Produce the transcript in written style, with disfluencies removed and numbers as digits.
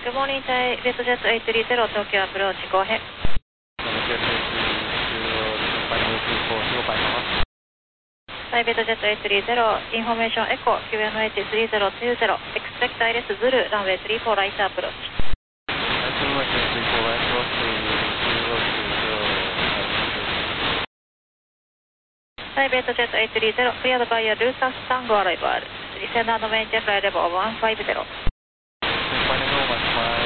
Good morning, Thai VietJet 830 Tokyo approach, go ahead. Thai VietJet 830 information echo QNH 3020 expect ILS Zulu runway 34 right approach. Thai VietJet 830 cleared by Lucas Tango arrival. Descend and main check level 150. Final 150.